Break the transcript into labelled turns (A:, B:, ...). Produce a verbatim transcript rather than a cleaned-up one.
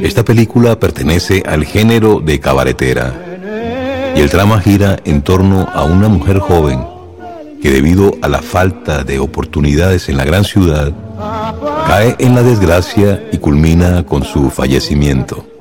A: Esta película pertenece al género de cabaretera y el trama gira en torno a una mujer joven que, debido a la falta de oportunidades en la gran ciudad, cae en la desgracia y culmina con su fallecimiento.